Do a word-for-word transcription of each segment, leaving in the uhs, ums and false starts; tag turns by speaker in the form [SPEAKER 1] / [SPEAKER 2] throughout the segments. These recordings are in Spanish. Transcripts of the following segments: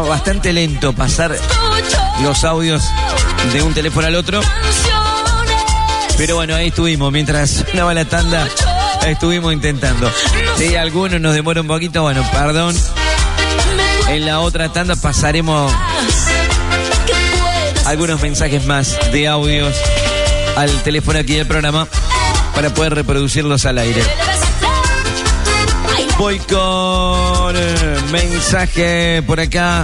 [SPEAKER 1] bastante lento pasar los audios de un teléfono al otro. Pero bueno, ahí estuvimos. Mientras sonaba la tanda, estuvimos intentando. Si alguno nos demora un poquito, bueno, perdón. En la otra tanda pasaremos algunos mensajes más de audios al teléfono aquí del programa para poder reproducirlos al aire. Voy con mensaje por acá.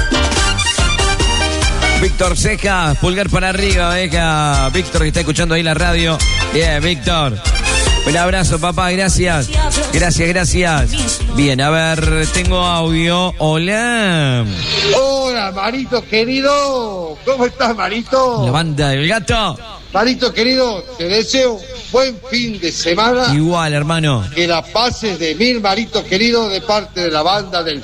[SPEAKER 1] Víctor Ceja, pulgar para arriba, deja. Víctor que está escuchando ahí la radio. Bien, Víctor. Un abrazo, papá, gracias. Gracias, gracias. Bien, a ver, tengo audio. Hola.
[SPEAKER 2] Hola, Marito querido. ¿Cómo estás, Marito?
[SPEAKER 1] La banda del gato.
[SPEAKER 2] Marito querido, te deseo un buen fin de semana.
[SPEAKER 1] Igual, hermano.
[SPEAKER 2] Que la pases de mil, Marito querido, de parte de la banda del...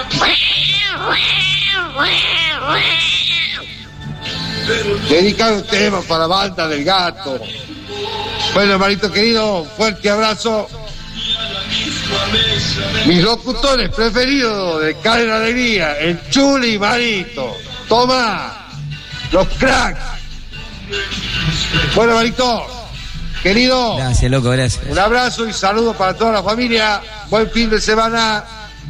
[SPEAKER 2] Dedicar un tema para la banda del gato. Bueno, Marito querido, fuerte abrazo. Mis locutores preferidos de Cadena Alegría, el Chuli y Marito. Toma, los cracks. Bueno, Marito, querido.
[SPEAKER 1] Gracias, loco, gracias.
[SPEAKER 2] Un abrazo y saludos para toda la familia. Buen fin de semana.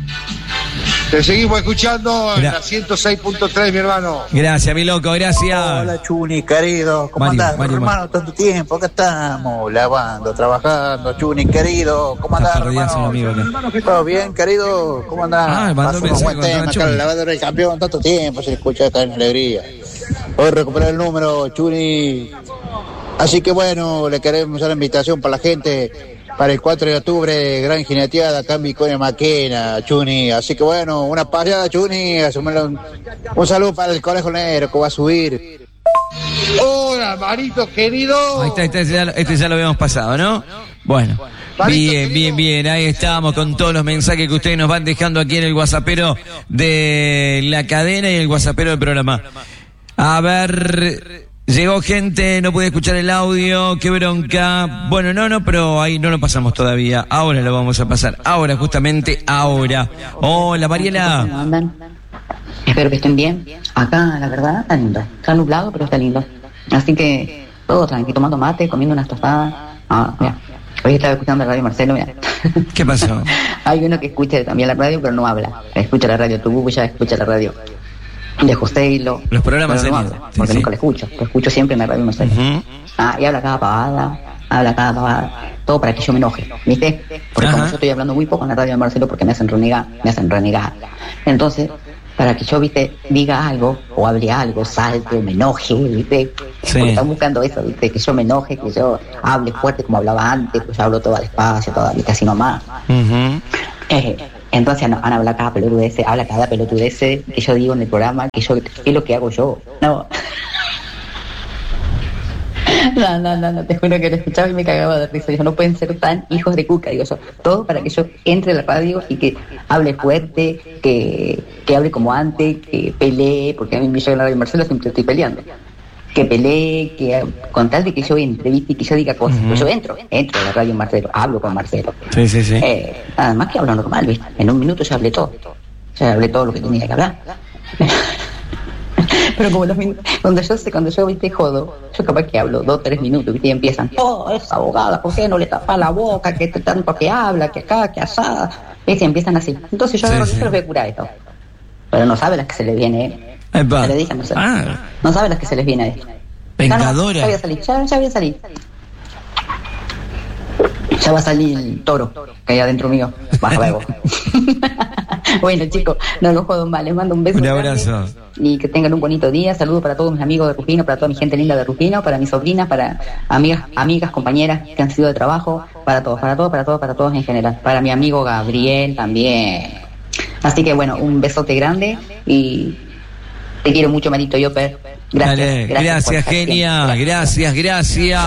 [SPEAKER 2] Te seguimos escuchando en la ciento seis punto tres, mi hermano.
[SPEAKER 1] Gracias, mi loco, gracias.
[SPEAKER 3] Hola, Chuni, querido. ¿Cómo
[SPEAKER 1] Mario,
[SPEAKER 3] andás,
[SPEAKER 1] Mario,
[SPEAKER 3] hermano?
[SPEAKER 1] Mario.
[SPEAKER 3] Tanto tiempo, acá estamos, lavando, trabajando. Chuni, querido. ¿Cómo andás, hermano?
[SPEAKER 1] Amigo,
[SPEAKER 3] ¿Todo bien, querido? ¿Cómo andás?
[SPEAKER 1] Ah, mandó
[SPEAKER 3] Pasó un
[SPEAKER 1] mensaje
[SPEAKER 3] buen
[SPEAKER 1] con
[SPEAKER 3] tema,
[SPEAKER 1] Chuni.
[SPEAKER 3] acá el lavadero del campeón. Tanto tiempo se le escucha acá en Alegría. Hoy recuperar el número, Chuni. Así que bueno, le queremos dar la invitación para la gente para el cuatro de octubre, gran jineteada acá en Viconia Maquena, Chuni. Así que bueno, una paseada, Chuni. Un, un saludo para el Conejo Negro que va a subir.
[SPEAKER 2] Hola, Marito querido.
[SPEAKER 1] Ahí está, este ya, este ya lo habíamos pasado, ¿no? Bueno, bien, bien, bien. Ahí estamos con todos los mensajes que ustedes nos van dejando aquí en el WhatsAppero de la cadena y el WhatsAppero del programa. A ver, llegó gente, no pude escuchar el audio, qué bronca. Bueno, no, no, pero ahí no lo pasamos todavía. Ahora lo vamos a pasar. Ahora, justamente ahora. Hola, Mariela.
[SPEAKER 4] ¿Cómo andan? Espero que estén bien. Acá, la verdad, está lindo. Está nublado, pero está lindo. Así que, todo tranquilo, tomando mate, comiendo unas tostadas. Ah, mira. Hoy estaba escuchando la radio Marcelo, mira.
[SPEAKER 1] ¿Qué pasó?
[SPEAKER 4] Hay uno que escucha también la radio, pero no habla. Escucha la radio Tubuya, escucha la radio de José y lo...
[SPEAKER 1] Los programas
[SPEAKER 4] pero no
[SPEAKER 1] serios.
[SPEAKER 4] habla,
[SPEAKER 1] Sí,
[SPEAKER 4] porque
[SPEAKER 1] sí.
[SPEAKER 4] nunca lo escucho. Lo escucho siempre en la radio Marcelo.
[SPEAKER 1] Uh-huh.
[SPEAKER 4] Ah, y habla cada pavada, habla cada pavada. Todo para que yo me enoje, ¿viste? Porque
[SPEAKER 1] Ajá.
[SPEAKER 4] como yo estoy hablando muy poco en la radio de Marcelo porque me hacen renegar, me hacen renegar. Entonces, para que yo, viste, diga algo, o hable algo, salte, o me enoje, viste,
[SPEAKER 1] Sí.
[SPEAKER 4] porque están buscando eso, viste, que yo me enoje, que yo hable fuerte como hablaba antes, pues yo hablo todo despacio, toda, viste, así nomás.
[SPEAKER 1] Uh-huh.
[SPEAKER 4] Eh, entonces Ana, Ana habla cada pelotudez, habla cada pelotudez que yo digo en el programa, que yo, que es lo que hago yo, no. No, no, no, no, te juro que lo escuchaba y me cagaba de risa. Yo, no pueden ser tan hijos de cuca, digo yo. Todo para que yo entre a la radio y que hable fuerte, que, que hable como antes, que pelee, porque a mí me llega la radio Marcelo, siempre estoy peleando. Que pelee, que con tal de que yo entre, ¿viste? Y que yo diga cosas.
[SPEAKER 1] Uh-huh.
[SPEAKER 4] Pues yo entro, entro a la radio Marcelo, hablo con Marcelo.
[SPEAKER 1] Sí, sí, sí.
[SPEAKER 4] Eh, nada más que hablo normal, ¿viste? En un minuto ya hablé todo. Ya hablé todo lo que tenía que hablar. Pero como los min- cuando yo sé, cuando yo viste jodo, yo capaz que hablo dos, tres minutos, ¿viste? Y empiezan, oh, esa abogada, ¿por qué no le tapa la boca? Que te- tanto que habla, que acá, que allá. ¿Viste? Y empiezan así. Entonces yo
[SPEAKER 1] Sí,
[SPEAKER 4] agarro,
[SPEAKER 1] sí.
[SPEAKER 4] yo los voy a curar esto. Pero no sabe las que se les viene, ¿eh?
[SPEAKER 1] Epa.
[SPEAKER 4] Se le dije, no sé.
[SPEAKER 1] Ah,
[SPEAKER 4] No sabe las que se les viene, ¿eh?
[SPEAKER 1] vengadora.
[SPEAKER 4] Ya, no, ya voy a salir, ya, ya voy a salir. Ya va a salir el toro que hay adentro mío. Más luego. Bueno, chicos, no los jodo más. Les mando un beso.
[SPEAKER 1] Un
[SPEAKER 4] grande
[SPEAKER 1] abrazo.
[SPEAKER 4] Y que tengan un bonito día. Saludos para todos mis amigos de Rufino, para toda mi gente linda de Rufino, para mis sobrinas, para amigas, amigas, compañeras que han sido de trabajo, para todos, para todos, para todos, para todos en general. Para mi amigo Gabriel también. Así que bueno, un besote grande y te quiero mucho, Marito Yoper. Gracias,
[SPEAKER 1] Dale,
[SPEAKER 4] gracias,
[SPEAKER 1] gracias,
[SPEAKER 4] por estar
[SPEAKER 1] genia.
[SPEAKER 4] siempre.
[SPEAKER 1] Gracias, gracias.